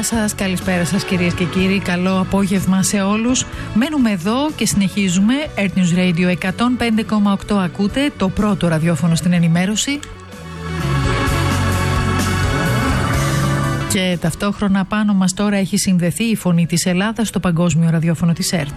Καλησπέρα σας κυρίες και κύριοι. Καλό απόγευμα σε όλους. Μένουμε εδώ και συνεχίζουμε. Earth News Radio 105,8 ακούτε, το πρώτο ραδιόφωνο στην ενημέρωση. Και ταυτόχρονα πάνω μας τώρα έχει συνδεθεί η Φωνή της Ελλάδας στο παγκόσμιο ραδιόφωνο της ΕΡΤ.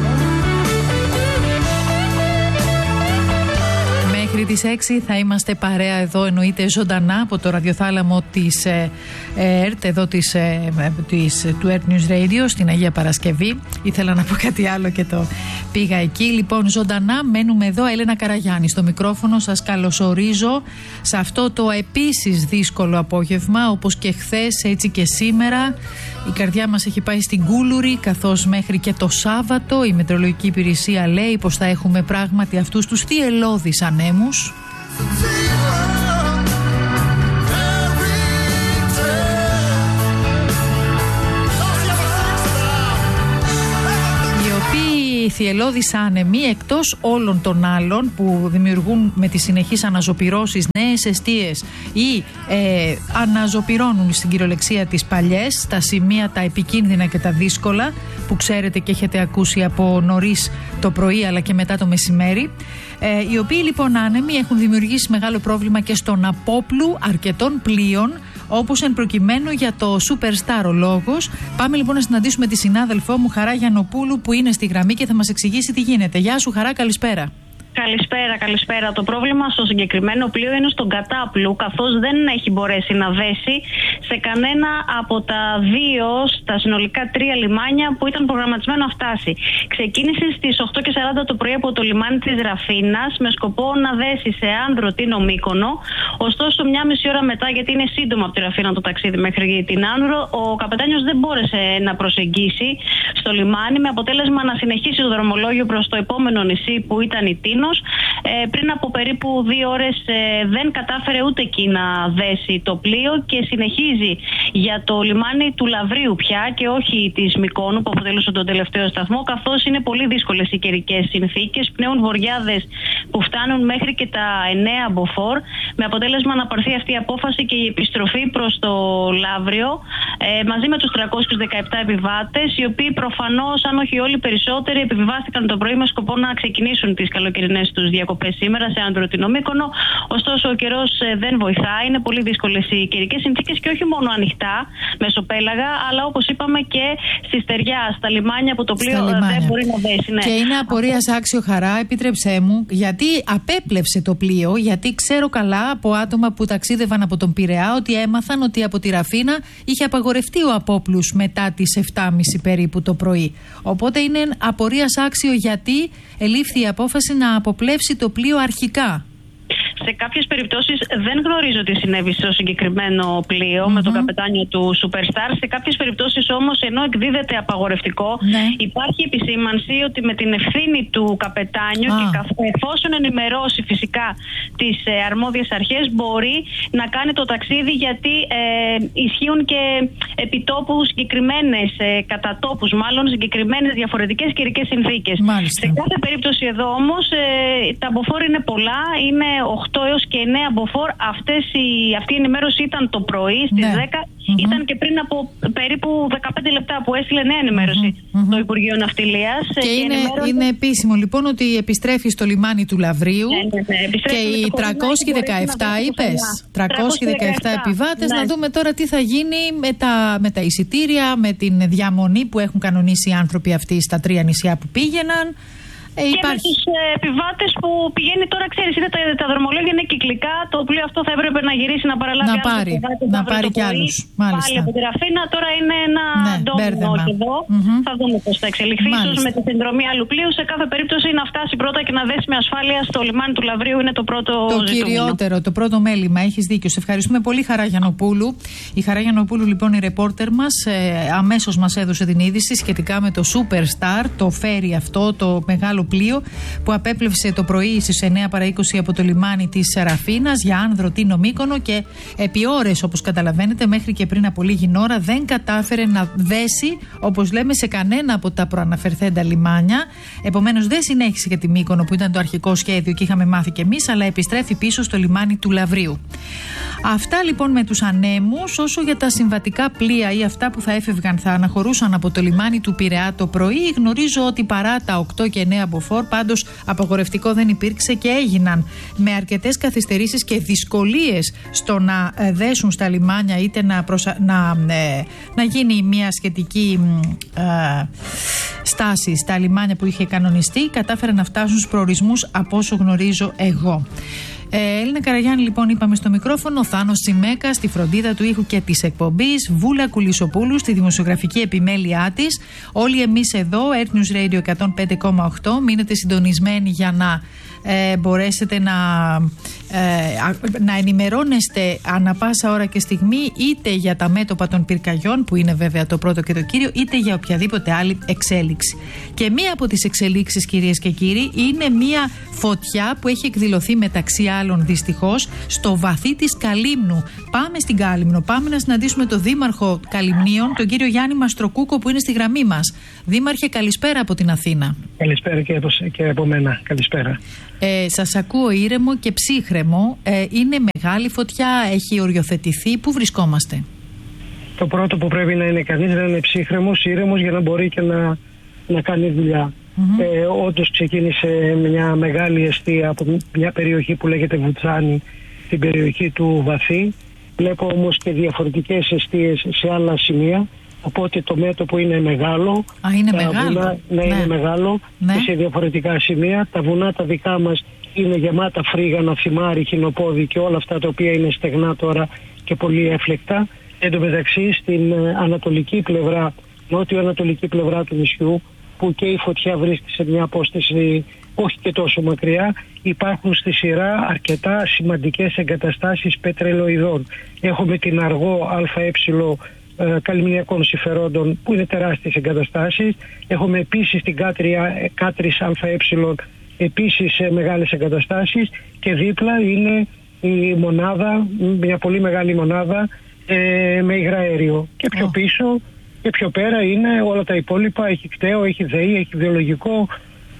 Μέχρι τις 6 θα είμαστε παρέα εδώ, εννοείται ζωντανά από το ραδιοθάλαμο της ΕΡΤ, εδώ του Earth News Radio στην Αγία Παρασκευή. Ήθελα να πω κάτι άλλο και το πήγα εκεί. Λοιπόν, ζωντανά μένουμε εδώ. Έλενα Καραγιάννη στο μικρόφωνο. Σας καλωσορίζω σε αυτό το επίσης δύσκολο απόγευμα, όπως και χθες, έτσι και σήμερα. Η καρδιά μας έχει πάει στην Κούλουρη, καθώς μέχρι και το Σάββατο η Μετεωρολογική Υπηρεσία λέει πως θα έχουμε πράγματι αυτούς τους θυελλώδεις ανέμους. Οι θυελλώδεις άνεμοι, εκτός όλων των άλλων που δημιουργούν με τις συνεχείς αναζωπυρώσεις νέες εστίες ή αναζωπυρώνουν στην κυριολεξία τις παλιές, τα σημεία τα επικίνδυνα και τα δύσκολα που ξέρετε και έχετε ακούσει από νωρίς το πρωί αλλά και μετά το μεσημέρι, οι οποίοι λοιπόν άνεμοι έχουν δημιουργήσει μεγάλο πρόβλημα και στον απόπλου αρκετών πλοίων, όπως εν προκειμένου για το Superstar ο λόγος. Πάμε λοιπόν να συναντήσουμε τη συνάδελφό μου Χαρά Γιαννοπούλου που είναι στη γραμμή και θα μας εξηγήσει τι γίνεται. Γεια σου Χαρά, καλησπέρα. Καλησπέρα. Το πρόβλημα στο συγκεκριμένο πλοίο είναι στον κατάπλου, καθώς δεν έχει μπορέσει να δέσει σε κανένα από τα δύο, στα συνολικά 3 λιμάνια που ήταν προγραμματισμένο να φτάσει. Ξεκίνησε στις 8:40 το πρωί από το λιμάνι της Ραφίνας με σκοπό να δέσει σε Άνδρο, Τίνο, Μύκονο. Ωστόσο, μια μισή ώρα μετά, γιατί είναι σύντομο από τη Ραφίνα το ταξίδι μέχρι την Άνδρο, ο καπετάνιος δεν μπόρεσε να προσεγγίσει στο λιμάνι, με αποτέλεσμα να συνεχίσει το δρομολόγιο προς το επόμενο νησί που ήταν η Τίνο. Πριν από περίπου 2 ώρες δεν κατάφερε ούτε εκεί να δέσει το πλοίο και συνεχίζει για το λιμάνι του Λαβρίου πια και όχι της Μυκόνου που αποτελούσε τον τελευταίο σταθμό, καθώς είναι πολύ δύσκολες οι καιρικές συνθήκες. Πνέουν βοριάδες που φτάνουν μέχρι και τα 9 μποφόρ, με αποτέλεσμα να πάρθει αυτή η απόφαση και η επιστροφή προς το Λαύριο μαζί με τους 317 επιβάτες, οι οποίοι προφανώς, αν όχι όλοι περισσότεροι, επιβιβάστηκαν το πρωί με σκοπό να ξεκινήσουν τις καλοκαιρινές τους διακοπές σήμερα σε Άνδρο, Τίνο, Μύκονο. Ωστόσο, ο καιρός δεν βοηθάει. Είναι πολύ δύσκολες οι καιρικές συνθήκες και όχι μόνο ανοιχτά, μεσοπέλαγα, αλλά όπως είπαμε και στη στεριά, στα λιμάνια που το πλοίο δεν μπορεί να δέσει. Ναι. Και είναι απορίας άξιο Χαρά, επίτρεψέ μου, γιατί απέπλευσε το πλοίο, γιατί ξέρω καλά από άτομα που ταξίδευαν από τον Πειραιά ότι έμαθαν ότι από τη Ραφίνα είχε απαγορευτεί ο απόπλους μετά τις 7:30 περίπου το πρωί. Οπότε είναι απορίας άξιο γιατί ελήφθη η απόφαση να αποπλεύσει το πλοίο αρχικά. Σε κάποιες περιπτώσεις δεν γνωρίζω τι συνέβη στο συγκεκριμένο πλοίο με τον καπετάνιο του Superstar. Σε κάποιες περιπτώσεις όμως, ενώ εκδίδεται απαγορευτικό, υπάρχει επισήμανση ότι με την ευθύνη του καπετάνιου και εφόσον ενημερώσει φυσικά τις αρμόδιες αρχές, μπορεί να κάνει το ταξίδι, γιατί ισχύουν και επιτόπου συγκεκριμένες, κατά τόπους μάλλον, συγκεκριμένες διαφορετικές καιρικές συνθήκες. Σε κάθε περίπτωση εδώ όμως τα μποφόρ είναι πολλά, είναι 8 έως και 9 μποφόρ. Αυτή η ενημέρωση ήταν το πρωί στις 10. Ήταν και πριν από περίπου 15 λεπτά που έστειλε νέα ενημέρωση το Υπουργείο Ναυτιλίας. Και είναι επίσημο λοιπόν ότι επιστρέφει στο λιμάνι του Λαβρίου. Και οι 317 είπες, 317 επιβάτες. Να δούμε τώρα τι θα γίνει με τα εισιτήρια, με την διαμονή που έχουν κανονίσει οι άνθρωποι αυτοί στα 3 νησιά που πήγαιναν. Και με τους επιβάτες που πηγαίνει τώρα, ξέρεις, τα δρομολόγια είναι κυκλικά. Το πλοίο αυτό θα έπρεπε να γυρίσει να παραλάβει να πάρει κι άλλους. Πάλι από τη Ραφίνα. Τώρα είναι ένα ντόμινο εδώ. Θα δούμε πώς θα εξελιχθεί. Ίσως με τη συνδρομή άλλου πλοίου. Σε κάθε περίπτωση να φτάσει πρώτα και να δέσει με ασφάλεια στο λιμάνι του Λαβρίου είναι το πρώτο ζητούμενο. Κυριότερο, το πρώτο μέλημα. Έχεις δίκιο. Σε ευχαριστούμε πολύ, Χαρά Γιαννοπούλου. Η Χαρά Γιαννοπούλου, λοιπόν, η ρεπόρτερ μας, αμέσως μας έδωσε την είδηση σχετικά με το Superstar, το φέρι αυτό, το μεγάλο πλοίο που απέπλευσε το πρωί στις 9 παρά 20 από το λιμάνι της Ραφίνας για Άνδρο, Τίνο, Μύκονο και επί ώρες, όπως καταλαβαίνετε, μέχρι και πριν από λίγη ώρα δεν κατάφερε να δέσει, όπως λέμε, σε κανένα από τα προαναφερθέντα λιμάνια. Επομένως δεν συνέχισε για τη Μύκονο που ήταν το αρχικό σχέδιο και είχαμε μάθει κι εμείς, αλλά επιστρέφει πίσω στο λιμάνι του Λαβρίου. Αυτά λοιπόν με τους ανέμους. Όσο για τα συμβατικά πλοία ή αυτά που θα έφευγαν, θα αναχωρούσαν από το λιμάνι του Πειραιά το πρωί, γνωρίζω ότι παρά τα 8 και 9 μποφόρ, πάντως απαγορευτικό δεν υπήρξε και έγιναν με αρκετές καθυστερήσεις και δυσκολίες στο να δέσουν στα λιμάνια, είτε να γίνει μια σχετική στάση στα λιμάνια που είχε κανονιστεί. Κατάφεραν να φτάσουν στους προορισμούς από όσο γνωρίζω εγώ. Έλληνα Καραγιάννη, λοιπόν, είπαμε στο μικρόφωνο, Θάνος Τσιμέκα στη φροντίδα του ήχου και της εκπομπής, Βούλα Κουλισοπούλου στη δημοσιογραφική επιμέλειά της. Όλοι εμείς εδώ, Earth News Radio 105,8, μείνετε συντονισμένοι για να μπορέσετε να ενημερώνεστε ανα πάσα ώρα και στιγμή, είτε για τα μέτωπα των πυρκαγιών, που είναι βέβαια το πρώτο και το κύριο, είτε για οποιαδήποτε άλλη εξέλιξη. Και μία από τις εξελίξεις, κυρίες και κύριοι, είναι μία φωτιά που έχει εκδηλωθεί μεταξύ άλλων δυστυχώς στο βαθύ της Καλύμνου. Πάμε στην Κάλυμνο, πάμε να συναντήσουμε τον Δήμαρχο Καλυμνίων, τον κύριο Γιάννη Μαστροκούκο, που είναι στη γραμμή μας. Δήμαρχε, καλησπέρα από την Αθήνα. Καλησπέρα και από μένα. Καλησπέρα. Σας ακούω ήρεμο και ψύχρεμο. Είναι μεγάλη φωτιά, έχει οριοθετηθεί. Πού βρισκόμαστε? Το πρώτο που πρέπει να είναι κανείς να είναι ψύχρεμος, ήρεμος, για να μπορεί και να κάνει δουλειά. Όντως ξεκίνησε μια μεγάλη εστία από μια περιοχή που λέγεται Βουτσάνη, στην περιοχή του Βαθύ. Βλέπω όμως και διαφορετικές εστίες σε άλλα σημεία. Οπότε το μέτωπο είναι μεγάλο. Είναι μεγάλο. Βουνά, είναι μεγάλο. Ναι. Και σε διαφορετικά σημεία. Τα βουνά τα δικά μας είναι γεμάτα φρίγανα, θυμάρι, χινοπόδι και όλα αυτά τα οποία είναι στεγνά τώρα και πολύ έφλεκτα. Εν τω μεταξύ, στην ανατολική πλευρά, νότιο-ανατολική πλευρά του νησιού, που και η φωτιά βρίσκεται σε μια απόσταση όχι και τόσο μακριά, υπάρχουν στη σειρά αρκετά σημαντικές εγκαταστάσεις πετρελοειδών. Έχουμε την Αργό ΑΕ καλυμνιακών συμφερόντων, που είναι τεράστιες εγκαταστάσεις. Έχουμε επίσης την Κάτρις ΑΕ, επίσης μεγάλες εγκαταστάσεις, και δίπλα είναι η μονάδα, μια πολύ μεγάλη μονάδα με υγραέριο. Και πιο πίσω και πιο πέρα είναι όλα τα υπόλοιπα. Έχει κταίο, έχει ΔΕΗ, έχει βιολογικό,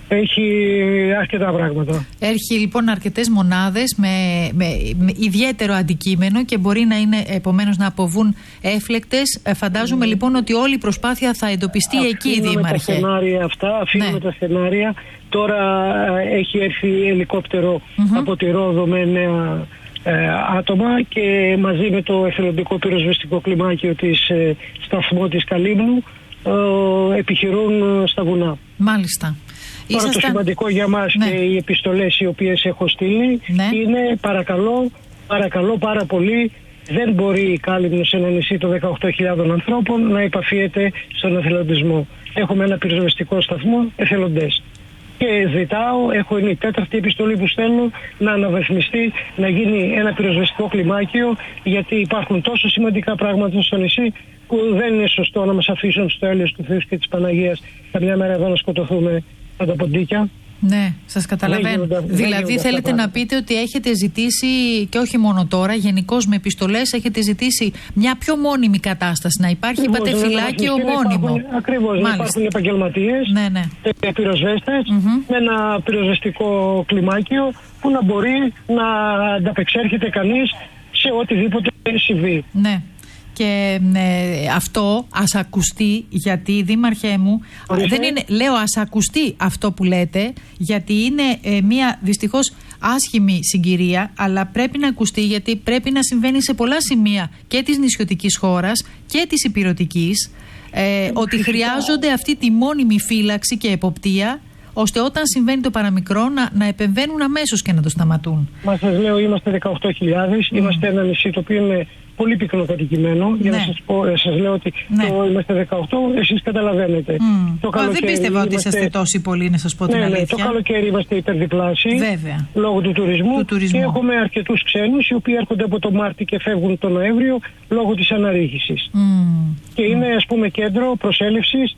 έχει αρκετά πράγματα. Έχει λοιπόν αρκετές μονάδες με ιδιαίτερο αντικείμενο και μπορεί να είναι επομένως να αποβούν έφλεκτες. Φαντάζομαι λοιπόν ότι όλη η προσπάθεια θα εντοπιστεί εκεί, Δήμαρχε. Αφήνουμε τα σενάρια. Τώρα έχει έρθει ελικόπτερο από τη Ρόδο με 9 άτομα και μαζί με το εθελοντικό πυροσβεστικό κλιμάκιο της σταθμό της Καλύμνου επιχειρούν στα βουνά. Μάλιστα. Τώρα το σημαντικό για μας και οι επιστολές οι οποίες έχω στείλει είναι παρακαλώ πάρα πολύ, δεν μπορεί η Κάλυμνο σε ένα νησί των 18.000 ανθρώπων να επαφίεται στον εθελοντισμό. Έχουμε ένα πυροσβεστικό σταθμό, εθελοντές. Και ζητάω, είναι η τέταρτη επιστολή που στέλνω, να αναβαθμιστεί, να γίνει ένα πυροσβεστικό κλιμάκιο, γιατί υπάρχουν τόσο σημαντικά πράγματα στο νησί που δεν είναι σωστό να μας αφήσουν στο έλεος του Θεού και της Παναγίας καμιά μέρα εδώ να σκοτωθούμε με τα ποντίκια. Ναι, σας καταλαβαίνω. Δηλαδή θέλετε να πείτε ότι έχετε ζητήσει, και όχι μόνο τώρα, γενικώς με επιστολές έχετε ζητήσει μια πιο μόνιμη κατάσταση, να υπάρχει, είπατε, φυλάκιο μόνιμο. Ακριβώς, να υπάρχουν επαγγελματίες, πυροσβέστες, με ένα πυροσβεστικό κλιμάκιο που να μπορεί να ανταπεξέρχεται κανείς σε οτιδήποτε συμβεί. Ναι. Και αυτό ας ακουστεί, γιατί, Δήμαρχέ μου, δεν είναι, λέω ας ακουστεί αυτό που λέτε, γιατί είναι μια δυστυχώς άσχημη συγκυρία, αλλά πρέπει να ακουστεί, γιατί πρέπει να συμβαίνει σε πολλά σημεία και της νησιωτικής χώρας και της ηπειρωτικής, ότι χρειάζονται αυτή τη μόνιμη φύλαξη και εποπτεία, ώστε όταν συμβαίνει το παραμικρό να επεμβαίνουν αμέσως και να το σταματούν. Μα σας λέω, είμαστε 18.000, είμαστε ένα νησί το οποίο είναι πολύ πυκνοκατοικημένο. Για να σας λέω ότι είμαστε 18, εσείς καταλαβαίνετε. Δεν πίστευα ότι είσαστε τόσοι πολλοί, να σας πω την αλήθεια. Το καλοκαίρι είμαστε υπερδιπλάσιοι, λόγω του τουρισμού, και έχουμε αρκετούς ξένους οι οποίοι έρχονται από το Μάρτι και φεύγουν τον Νοέμβριο λόγω της αναρρίχησης. Και είναι, ας πούμε, κέντρο προσέλευσης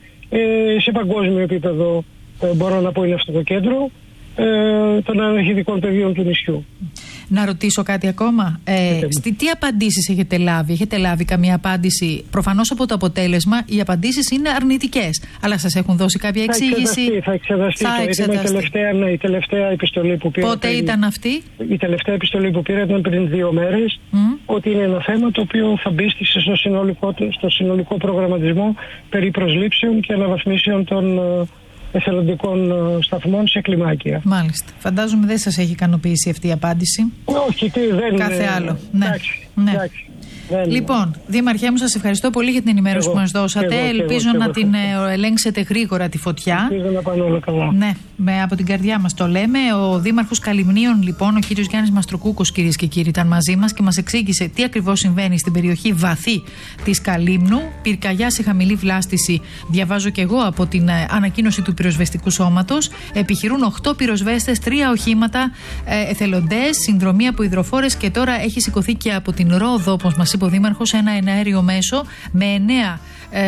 σε παγκόσμιο επίπεδο. Μπορώ να πω είναι αυτό το κέντρο των αναρχητικών πεδίων του νησιού. Να ρωτήσω κάτι ακόμα. Τι απαντήσεις έχετε λάβει? Έχετε λάβει καμία απάντηση? Προφανώς από το αποτέλεσμα οι απαντήσεις είναι αρνητικές. Αλλά σας έχουν δώσει κάποια εξήγηση? Θα εξεταστεί. Η τελευταία επιστολή που πήρα. Πότε ήταν αυτή? Η τελευταία επιστολή που πήρα ήταν πριν 2 μέρες. Ότι είναι ένα θέμα το οποίο θα μπει στο συνολικό προγραμματισμό περί προσλήψεων και αναβαθμίσεων των εθελοντικών σταθμών σε κλιμάκια. Μάλιστα. Φαντάζομαι δεν σας έχει ικανοποιήσει αυτή η απάντηση. Όχι, δεν κάθε άλλο. Εντάξει. Λοιπόν, Δήμαρχέ μου, σας ευχαριστώ πολύ για την ενημέρωση που μας δώσατε. Ελπίζω να την ελέγξετε γρήγορα τη φωτιά. Ελπίζω να πάνε όλα καλά. Ναι, από την καρδιά μας το λέμε. Ο Δήμαρχος Καλυμνίων, λοιπόν, ο κύριος Γιάννης Μαστροκούκος, κυρίες και κύριοι, ήταν μαζί μας και μας εξήγησε τι ακριβώς συμβαίνει στην περιοχή βαθύ της Καλύμνου. Πυρκαγιά σε χαμηλή βλάστηση, διαβάζω και εγώ από την ανακοίνωση του πυροσβεστικού σώματος. Επιχειρούν 8 πυροσβέστες, 3 οχήματα, εθελοντές, συνδρομή από υδροφόρες και τώρα έχει σηκωθεί και από την Ρόδο, όπως μας είπε ο Δήμαρχος, ένα εναέριο μέσο με 9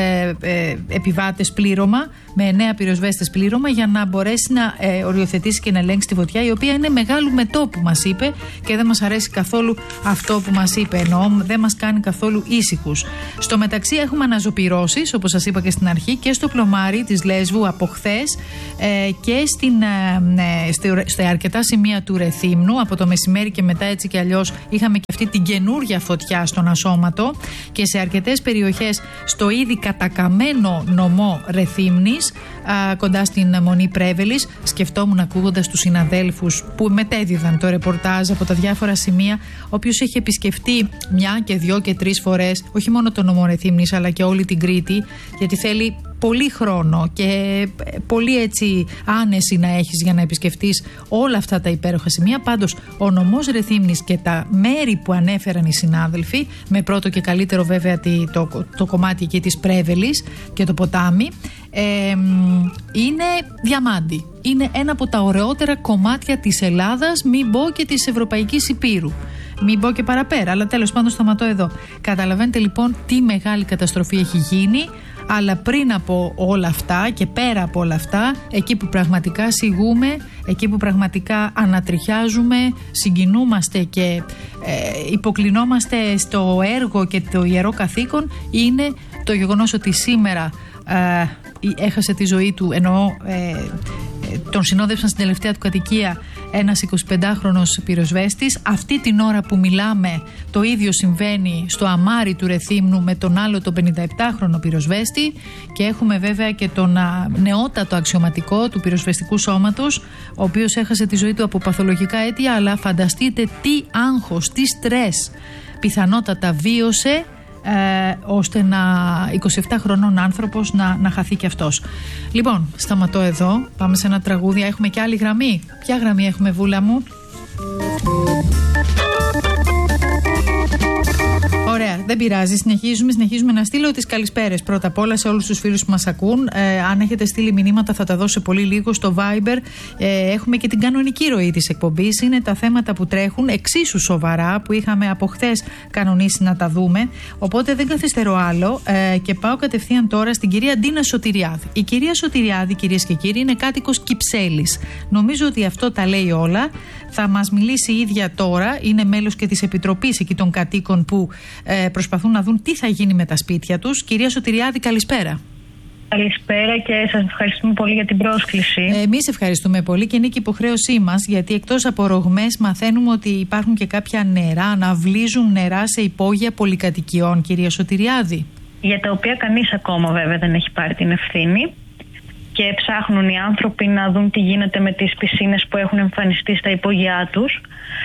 επιβάτες πλήρωμα, με 9 πυροσβέστες πλήρωμα, για να μπορέσει να οριοθετήσει και να ελέγξει τη φωτιά, η οποία είναι μεγάλου μετώπου, μας είπε, και δεν μας αρέσει καθόλου αυτό που μας είπε, εννοώ δεν μας κάνει καθόλου ήσυχους. Στο μεταξύ έχουμε αναζωπυρώσεις, όπως σας είπα και στην αρχή, και στο πλωμάρι της Λέσβου από χθες και σε αρκετά σημεία του Ρεθύμνου. Από το μεσημέρι και μετά, έτσι και αλλιώς, είχαμε και αυτή την καινούργια φωτιά στον Ασώματο, και σε αρκετές περιοχές στο ήδη κατακαμένο νομό Ρεθύμνης, κοντά στην Μονή Πρέβελης. Σκεφτόμουν, ακούγοντας τους συναδέλφους που μετέδιδαν το ρεπορτάζ από τα διάφορα σημεία, όποιος έχει επισκεφτεί 1 και 2 και 3 φορές, όχι μόνο το νομό Ρεθύμνης, αλλά και όλη την Κρήτη, γιατί θέλει πολύ χρόνο και πολύ έτσι άνεση να έχεις για να επισκεφτείς όλα αυτά τα υπέροχα σημεία. Πάντως, ο νομός Ρεθύμνης και τα μέρη που ανέφεραν οι συνάδελφοι, με πρώτο και καλύτερο βέβαια το κομμάτι εκεί της Πρέβελης και το ποτάμι, είναι διαμάντι. Είναι ένα από τα ωραιότερα κομμάτια της Ελλάδας, μην πω και της Ευρωπαϊκής Υπήρου. Μην πω και παραπέρα, αλλά τέλος πάντων σταματώ εδώ. Καταλαβαίνετε λοιπόν τι μεγάλη καταστροφή έχει γίνει, αλλά πριν από όλα αυτά και πέρα από όλα αυτά, εκεί που πραγματικά σιγούμε, εκεί που πραγματικά ανατριχιάζουμε, συγκινούμαστε και υποκλεινόμαστε στο έργο και το ιερό καθήκον, είναι το γεγονός ότι σήμερα έχασε τη ζωή του, τον συνόδευσαν στην τελευταία του κατοικία ένας 25χρονος πυροσβέστης. Αυτή την ώρα που μιλάμε, το ίδιο συμβαίνει στο αμάρι του Ρεθύμνου με τον άλλο τον 57χρονο πυροσβέστη, και έχουμε βέβαια και τον νεότατο αξιωματικό του πυροσβεστικού σώματος, ο οποίος έχασε τη ζωή του από παθολογικά αίτια, αλλά φανταστείτε τι άγχος, τι στρες πιθανότατα βίωσε, ώστε 27 χρονών άνθρωπος να χαθεί και αυτός. Λοιπόν, σταματώ εδώ, πάμε σε ένα τραγούδι. Έχουμε και άλλη γραμμή. Ποια γραμμή έχουμε, Βούλα μου? Ωραία, δεν πειράζει. Συνεχίζουμε να στείλω τις καλησπέρες πρώτα απ' όλα σε όλους τους φίλους που μας ακούν. Αν έχετε στείλει μηνύματα, θα τα δώσω πολύ λίγο στο Viber. Έχουμε και την κανονική ροή της εκπομπής. Είναι τα θέματα που τρέχουν εξίσου σοβαρά, που είχαμε από χθες κανονίσει να τα δούμε. Οπότε δεν καθυστερώ άλλο και πάω κατευθείαν τώρα στην κυρία Ντίνα Σωτηριάδη. Η κυρία Σωτηριάδη, κυρίες και κύριοι, είναι κάτοικος Κυψέλης. Νομίζω ότι αυτό τα λέει όλα. Θα μας μιλήσει η ίδια τώρα. Είναι μέλος και της Επιτροπής εκεί των κατοίκων που προσπαθούν να δουν τι θα γίνει με τα σπίτια τους. Κυρία Σωτηριάδη, καλησπέρα. Καλησπέρα και σας ευχαριστούμε πολύ για την πρόσκληση. Εμείς ευχαριστούμε πολύ και είναι και υποχρέωσή μας, γιατί εκτός από ρογμές μαθαίνουμε ότι υπάρχουν και κάποια νερά, να βλύζουν νερά σε υπόγεια πολυκατοικιών, κυρία Σωτηριάδη. Για τα οποία κανείς ακόμα βέβαια δεν έχει πάρει την ευθύνη και ψάχνουν οι άνθρωποι να δουν τι γίνεται με τις πισίνες που έχουν εμφανιστεί στα υπόγειά τους.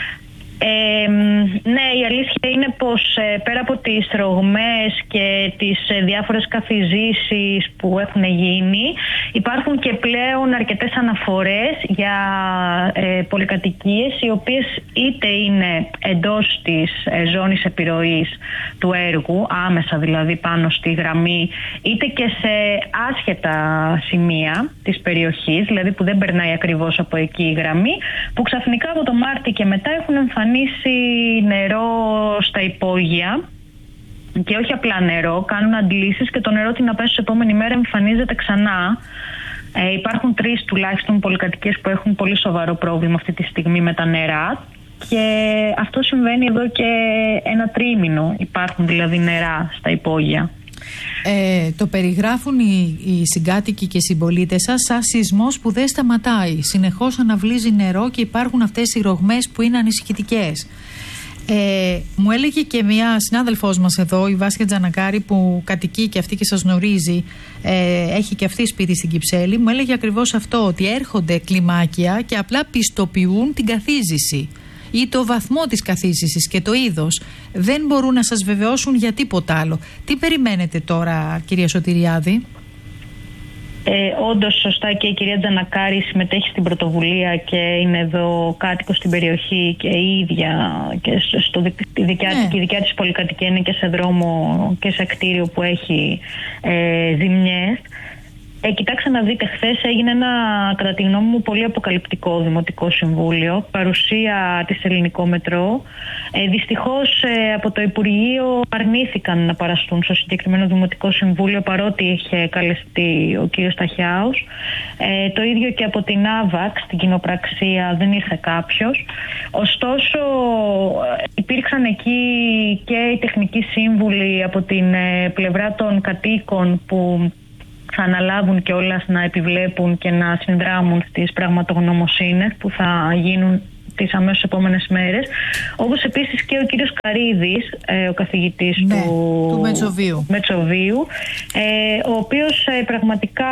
Ναι, η αλήθεια είναι πως πέρα από τις ρογμές και τις διάφορες καθιζήσεις που έχουν γίνει, υπάρχουν και πλέον αρκετές αναφορές για πολυκατοικίες οι οποίες είτε είναι εντός της ζώνης επιρροής του έργου, άμεσα δηλαδή πάνω στη γραμμή, είτε και σε άσχετα σημεία της περιοχής, δηλαδή που δεν περνάει ακριβώς από εκεί η γραμμή, που ξαφνικά από το Μάρτι και μετά έχουν εμφανίσει νερό στα υπόγεια, και όχι απλά νερό, κάνουν αντλήσεις και το νερό την απέσως επόμενη μέρα εμφανίζεται ξανά. Υπάρχουν 3 τουλάχιστον πολυκατοικίες που έχουν πολύ σοβαρό πρόβλημα αυτή τη στιγμή με τα νερά. και αυτό συμβαίνει εδώ και ένα τρίμηνο. Υπάρχουν δηλαδή νερά στα υπόγεια. Το περιγράφουν οι συγκάτοικοι και οι συμπολίτες σας σαν σεισμός που δεν σταματάει. Συνεχώς αναβλύζει νερό και υπάρχουν αυτές οι ρογμές που είναι ανησυχητικές. Μου έλεγε και μια συνάδελφός μας εδώ, η Βάσια Τζανακάρη, που κατοικεί και αυτή και σας γνωρίζει, έχει και αυτή σπίτι στην Κυψέλη, μου έλεγε ακριβώς αυτό, ότι έρχονται κλιμάκια και απλά πιστοποιούν την καθίζηση ή το βαθμό της καθίζησης και το είδος. Δεν μπορούν να σας βεβαιώσουν για τίποτα άλλο. Τι περιμένετε τώρα, κυρία Σωτηριάδη? Όντως, σωστά, και η κυρία Τζανακάρη συμμετέχει στην πρωτοβουλία και είναι εδώ κάτοικος στην περιοχή και η ίδια και η δικιά της πολυκατοικία είναι και σε δρόμο και σε κτίριο που έχει ζημιές. Κοιτάξτε να δείτε, χθες έγινε ένα, κατά τη γνώμη μου, πολύ αποκαλυπτικό δημοτικό συμβούλιο, παρουσία της Ελληνικό Μετρό. Δυστυχώς από το Υπουργείο αρνήθηκαν να παραστούν στο συγκεκριμένο δημοτικό συμβούλιο, παρότι είχε καλεστεί ο κύριος Ταχιάους. Το ίδιο και από την ΑΒΑΚ, στην κοινοπραξία, δεν ήρθε κάποιος. Ωστόσο, υπήρξαν εκεί και οι τεχνικοί σύμβουλοι από την πλευρά των κατοίκων που θα αναλάβουν κιόλας να επιβλέπουν και να συνδράμουν στις πραγματογνωμοσύνες που θα γίνουν τις αμέσως επόμενες μέρες. Όπως επίσης και ο κύριος Καρίδης, ο καθηγητής του Μετσοβίου, ο οποίος πραγματικά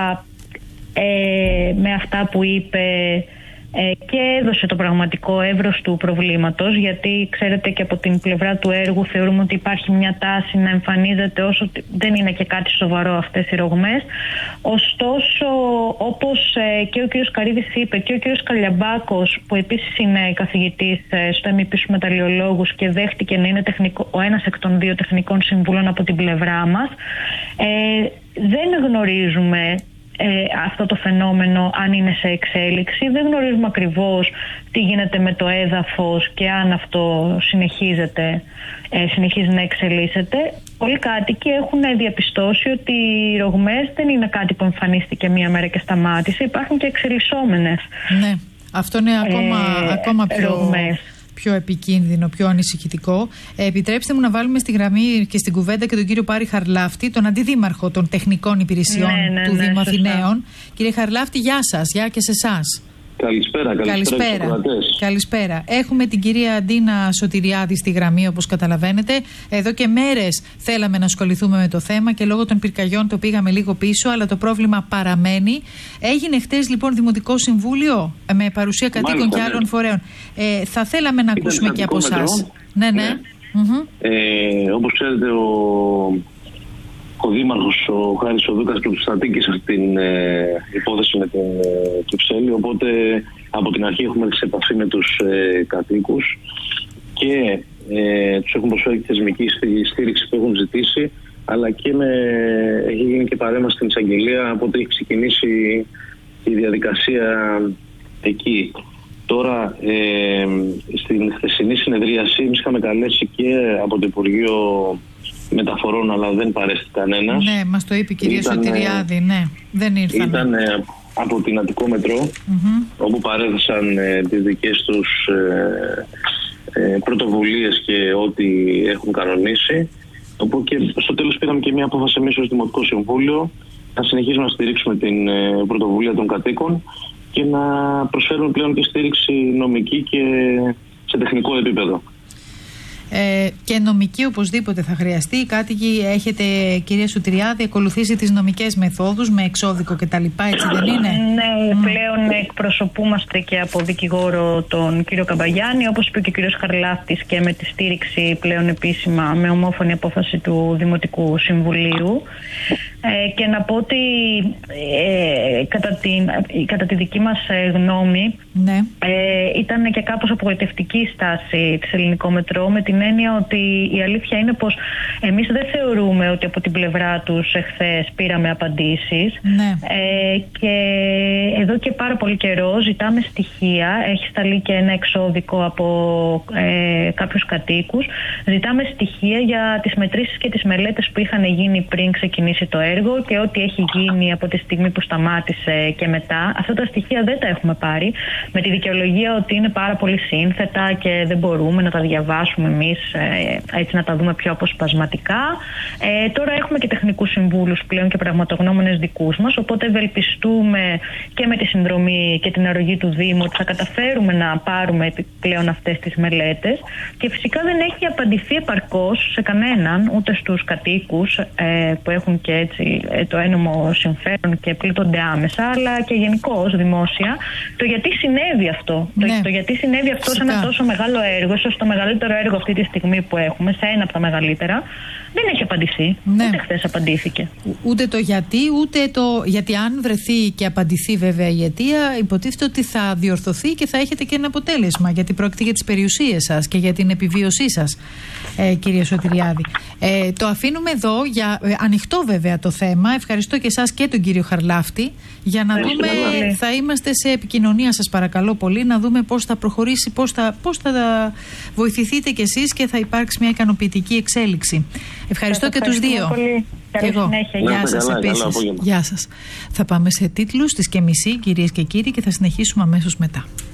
με αυτά που είπε και έδωσε το πραγματικό εύρος του προβλήματος, γιατί ξέρετε και από την πλευρά του έργου θεωρούμε ότι υπάρχει μια τάση να εμφανίζεται όσο δεν είναι και κάτι σοβαρό αυτές οι ρογμές. Ωστόσο, όπως και ο κ. Καρίδης είπε και ο κ. Καλιαμπάκος, που επίσης είναι καθηγητής στο ΕΜΠ στους μεταλλιολόγους και δέχτηκε να είναι ο ένας εκ των δύο τεχνικών συμβούλων από την πλευρά μας, δεν γνωρίζουμε αυτό το φαινόμενο αν είναι σε εξέλιξη. Δεν γνωρίζουμε ακριβώς τι γίνεται με το έδαφος και αν αυτό συνεχίζει να εξελίσσεται. Πολλοί κάτοικοι έχουν διαπιστώσει ότι οι ρογμές δεν είναι κάτι που εμφανίστηκε μία μέρα και σταμάτησε. Υπάρχουν και εξελισσόμενες. Ναι, αυτό είναι ακόμα πιο επικίνδυνο, πιο ανησυχητικό. Επιτρέψτε μου να βάλουμε στη γραμμή και στην κουβέντα και τον κύριο Πάρη Χαρλάφτη, τον αντιδήμαρχο των τεχνικών υπηρεσιών του Δήμου Αθηναίων. Κύριε Χαρλάφτη, γεια σας, γεια και σε εσάς. Καλησπέρα. Έχουμε την κυρία Αντίνα Σωτηριάδη στη γραμμή, όπως καταλαβαίνετε. Εδώ και μέρες θέλαμε να ασχοληθούμε με το θέμα και λόγω των πυρκαγιών το πήγαμε λίγο πίσω, αλλά το πρόβλημα παραμένει. Έγινε χτες λοιπόν Δημοτικό Συμβούλιο με παρουσία κατοίκων και άλλων φορέων. Θα θέλαμε να ακούσουμε και από εσάς. Ναι. Όπως ξέρετε, ο Δήμαρχος, ο Χάρης ο Δούκας, πρωτοστατήκησε αυτή την υπόθεση με την Κυψέλη, οπότε από την αρχή έχουμε έρθει σε επαφή με τους κατοίκους και τους έχουν προσφέρει τη θεσμική στήριξη που έχουν ζητήσει, αλλά και έχει γίνει και παρέμβαση στην εισαγγελία, οπότε έχει ξεκινήσει η διαδικασία εκεί. Τώρα, στην χθεσινή συνεδρίαση, εμείς είχαμε καλέσει και από το Υπουργείο Μεταφορών, αλλά δεν παρέστη κανένας. Ναι, μας το είπε η κυρία Σωτηριάδη, ναι, δεν ήρθαν. Ήταν από την Αττικό Μετρό, όπου παρέθεσαν τις δικές τους πρωτοβουλίες και ό,τι έχουν κανονίσει. Οπότε και στο τέλος πήραμε και μια απόφαση εμείς ως Δημοτικό Συμβούλιο να συνεχίσουμε να στηρίξουμε την πρωτοβουλία των κατοίκων και να προσφέρουμε πλέον και στήριξη νομική και σε τεχνικό επίπεδο. Και νομική οπωσδήποτε θα χρειαστεί. Οι κάτοικοι έχετε, κυρία Σωτηριάδη, ακολουθήσει τις νομικές μεθόδους με εξώδικο κτλ. Έτσι δεν είναι? Ναι, πλέον εκπροσωπούμαστε και από δικηγόρο τον κύριο Καμπαγιάννη, όπως είπε και ο κύριος Χαρλάφτης, και με τη στήριξη πλέον επίσημα με ομόφωνη απόφαση του Δημοτικού Συμβουλίου. Και να πω ότι κατά τη δική μας γνώμη, ναι, ήταν και κάπως απογοητευτική η στάση της Ελληνικό Μετρό, με την έννοια ότι η αλήθεια είναι πως εμείς δεν θεωρούμε ότι από την πλευρά τους εχθές πήραμε απαντήσεις. Ναι. Και εδώ και πάρα πολύ καιρό ζητάμε στοιχεία. Έχει σταλεί και ένα εξώδικο από κάποιους κατοίκους. Ζητάμε στοιχεία για τις μετρήσεις και τις μελέτες που είχαν γίνει πριν ξεκινήσει το έργο. έργο και ό,τι έχει γίνει από τη στιγμή που σταμάτησε και μετά. Αυτά τα στοιχεία δεν τα έχουμε πάρει, με τη δικαιολογία ότι είναι πάρα πολύ σύνθετα και δεν μπορούμε να τα διαβάσουμε εμείς, έτσι να τα δούμε πιο αποσπασματικά. Τώρα έχουμε και τεχνικούς συμβούλους πλέον και πραγματογνώμονες δικούς μας, οπότε ευελπιστούμε και με τη συνδρομή και την αρρωγή του Δήμου ότι θα καταφέρουμε να πάρουμε πλέον αυτές τις μελέτες. Και φυσικά δεν έχει απαντηθεί επαρκώς σε κανέναν, ούτε στους κατοίκους που έχουν και έτσι το ένομο συμφέρον και πλήττονται άμεσα, αλλά και γενικώς δημόσια, το γιατί συνέβη αυτό. Ναι. Το γιατί συνέβη αυτό σε ένα τόσο μεγάλο έργο, ίσως το μεγαλύτερο έργο αυτή τη στιγμή που έχουμε, σε ένα από τα μεγαλύτερα, δεν έχει απαντηθεί. Ναι. Ούτε χθες απαντήθηκε. Ούτε το γιατί, ούτε το. Γιατί αν βρεθεί και απαντηθεί βέβαια η αιτία, υποτίθεται ότι θα διορθωθεί και θα έχετε και ένα αποτέλεσμα. Γιατί πρόκειται για τις περιουσίες σας και για την επιβίωσή σας, κυρία Σωτηριάδη. Το αφήνουμε εδώ, ανοιχτό βέβαια το θέμα. Ευχαριστώ και εσάς και τον κύριο Χαρλάφτη. Για να δούμε, θα είμαστε σε επικοινωνία, σας παρακαλώ πολύ, να δούμε πώς θα προχωρήσει, πώς θα βοηθηθείτε κι εσείς και θα υπάρξει μια ικανοποιητική εξέλιξη. Ευχαριστώ και τους δύο. Πολύ. Και εγώ. Γεια σας επίσης. Γεια σας. Θα πάμε σε τίτλους της και μισή, κυρίες και κύριοι, και θα συνεχίσουμε αμέσως μετά.